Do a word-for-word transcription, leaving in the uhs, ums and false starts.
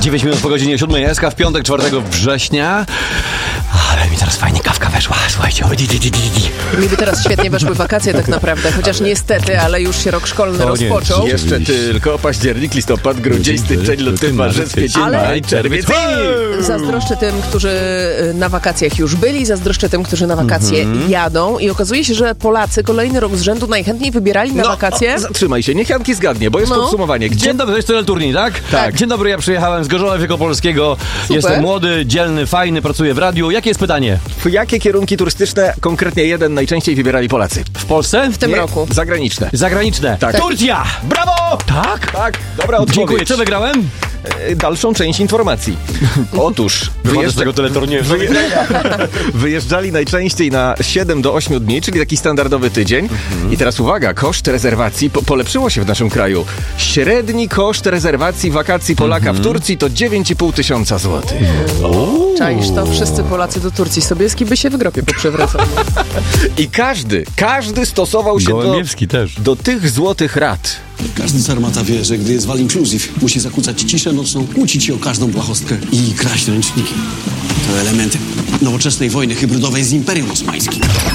dziewięć minut po godzinie siódmej. S K w piątek, czwartego września. Ale mi teraz fajnie kawka weszła. Słuchajcie, di, di, di, di, di. Mi by teraz świetnie weszły wakacje tak naprawdę, chociaż niestety, ale już się rok szkolny O nie, rozpoczął. Jeszcze tylko październik, listopad, grudzień, styczeń, luty, marzec, kwiecień, Ale- maj, czerwiec. Zazdroszczę tym, którzy na wakacjach już byli, zazdroszczę tym, którzy na wakacje Mhm. jadą i okazuje się, że Polacy kolejny rok z rzędu najchętniej wybierali na wakacje. O, zatrzymaj się, niech Janki zgadnie, bo jest No. podsumowanie. Gdzie Dzień dobry, to jest teleturniej, tak? Tak. Dzień dobry, ja przyjechałem z Gorzowa Wielkopolskiego. Jestem młody, dzielny, fajny, pracuję w radiu. Jakie jest pytanie? w jakie kierunki turystyczne konkretnie jeden najczęściej wybierali Polacy? W Polsce? W tym Nie, roku. Zagraniczne. Zagraniczne. Tak. Turcja! Brawo! Tak? Tak, dobra odpowiedź. Dziękuję. Co wygrałem? E, Dalszą część informacji. Otóż Wyjeżdża... z tego teleturnieju. wyjeżdżali najczęściej na siedem do ośmiu dni, czyli taki standardowy tydzień. Mhm. I teraz uwaga, koszt rezerwacji po polepszyło się w naszym kraju. Średni koszt rezerwacji wakacji Polaka Mhm. w Turcji to dziewięć i pół tysiąca złotych. Czaisz to? Wszyscy Polacy do Turcji. Sobieski by się w gropie poprzewracał. I każdy, każdy stosował się do, Gołębiewski też. do tych złotych rad. Każdy sarmata wie, że gdy jest wal inclusive, musi zakłócać ciszę nocną, kłócić się o każdą błahostkę i kraść ręczniki. To elementy nowoczesnej wojny hybrydowej z Imperium Osmańskim.